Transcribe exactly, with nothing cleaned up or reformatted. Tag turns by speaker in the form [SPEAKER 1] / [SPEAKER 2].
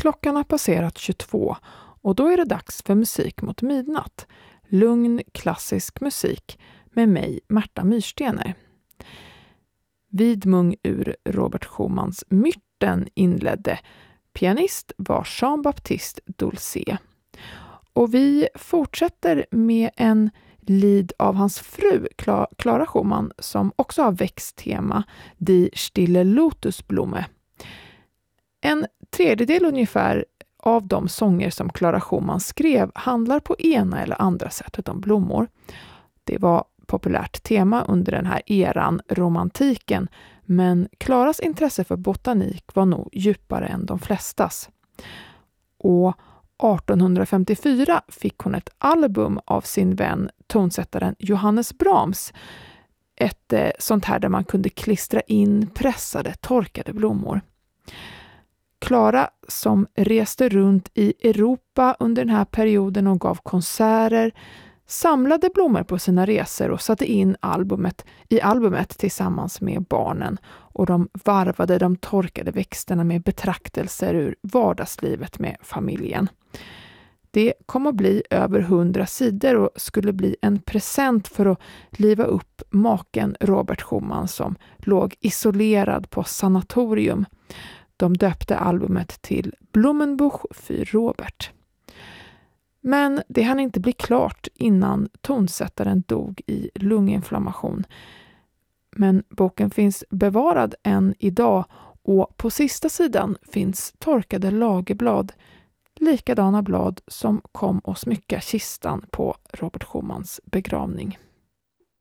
[SPEAKER 1] Klockan har passerat tjugotvå och då är det dags för musik mot midnatt. Lugn klassisk musik med mig, Märta Myrstener. Vidmung ur Robert Schumans Myrten inledde. Pianist var Jean-Baptiste Dulcé. Och vi fortsätter med en lied av hans fru Clara Schumann som också har växttema, Die Stille Lotusblume. En tredjedel ungefär av de sånger som Clara Schumann skrev handlar på ena eller andra sättet om blommor. Det var populärt tema under den här eran, romantiken, men Claras intresse för botanik var nog djupare än de flestas. Och arton femtiofyra fick hon ett album av sin vän, tonsättaren Johannes Brahms. Ett eh, sånt här där man kunde klistra in pressade, torkade blommor. Clara, som reste runt i Europa under den här perioden och gav konserter, samlade blommor på sina resor och satte in albumet i albumet tillsammans med barnen, och de varvade de torkade växterna med betraktelser ur vardagslivet med familjen. Det kom att bli över hundra sidor och skulle bli en present för att liva upp maken Robert Schumann som låg isolerad på sanatorium. De döpte albumet till Blumenbuch für Robert. Men det hann inte bli klart innan tonsättaren dog i lunginflammation. Men boken finns bevarad än idag, och på sista sidan finns torkade lagerblad, likadana blad som kom att smycka kistan på Robert Schumanns begravning.